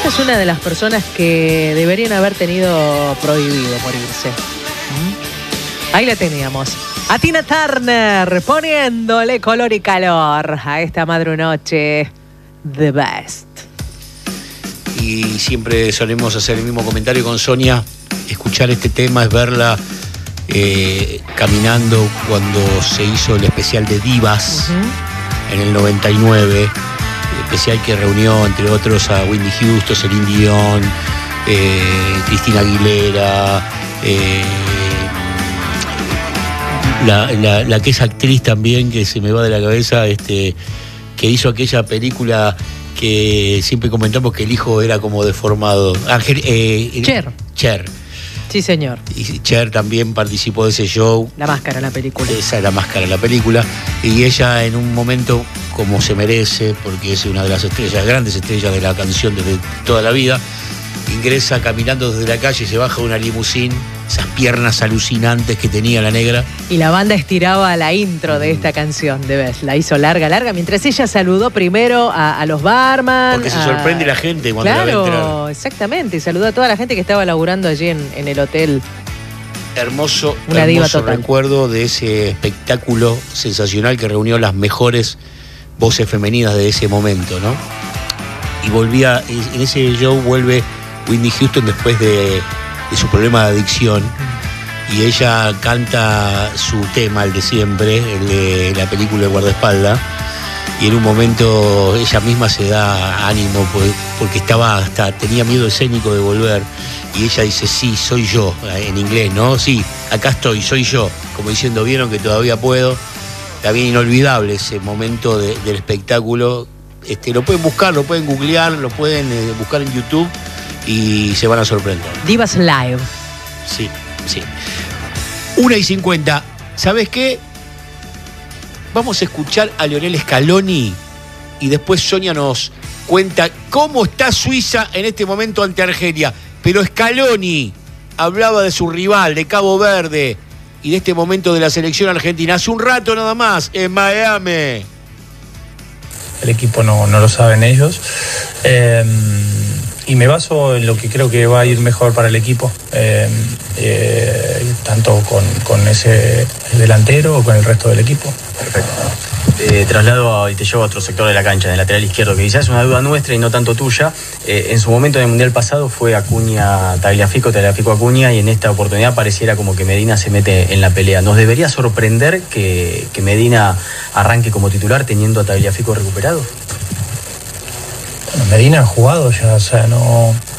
Esta es una de las personas que deberían haber tenido prohibido morirse. Ahí la teníamos. A Tina Turner, poniéndole color y calor a esta madrunoche. The best. Y siempre solemos hacer el mismo comentario con Sonia. Escuchar este tema es verla caminando cuando se hizo el especial de Divas en el 99. Especial que reunió, entre otros, a Whitney Houston, Celine Dion, Cristina Aguilera, la que es actriz también, que se me va de la cabeza, que hizo aquella película que siempre comentamos que el hijo era como deformado. Cher. Sí, señor. Y Cher también participó de ese show. La Máscara, la película. Esa es La Máscara, la película. Y ella, en un momento, como se merece, porque es una de las estrellas, grandes estrellas de la canción desde toda la vida, ingresa caminando desde la calle, se baja de una limusín, esas piernas alucinantes que tenía la negra. Y la banda estiraba la intro de esta canción, de vez. La hizo larga, mientras ella saludó primero a los barman. Porque se sorprende la gente cuando la ve entrar. Claro, exactamente. Y saludó a toda la gente que estaba laburando allí en el hotel. Hermoso total. Recuerdo de ese espectáculo sensacional que reunió las mejores voces femeninas de ese momento, ¿no? Y volvía, en ese show vuelve Whitney Houston después de su problema de adicción, y ella canta su tema, el de siempre, el de la película de Guardaespaldas, y en un momento ella misma se da ánimo porque tenía miedo escénico de volver, y ella dice: sí, soy yo, en inglés, ¿no? Sí, acá estoy, soy yo, como diciendo: vieron que todavía puedo. También inolvidable ese momento del espectáculo. Lo pueden buscar, lo pueden googlear, lo pueden buscar en YouTube y se van a sorprender. Divas Live. Sí. 1:50. ¿Sabes qué? Vamos a escuchar a Lionel Scaloni y después Sonia nos cuenta cómo está Suiza en este momento ante Argelia. Pero Scaloni hablaba de su rival, de Cabo Verde, y de este momento de la selección argentina. Hace un rato nada más, en Miami. El equipo no lo saben ellos. Y me baso en lo que creo que va a ir mejor para el equipo, tanto con ese delantero o con el resto del equipo. Perfecto. Traslado y te llevo a otro sector de la cancha, en el lateral izquierdo, que quizás es una duda nuestra y no tanto tuya. En su momento en el Mundial pasado fue Acuña Tagliafico Acuña, y en esta oportunidad pareciera como que Medina se mete en la pelea. ¿Nos debería sorprender que Medina arranque como titular teniendo a Tagliafico recuperado? Bueno, Medina ha jugado ya, o sea, no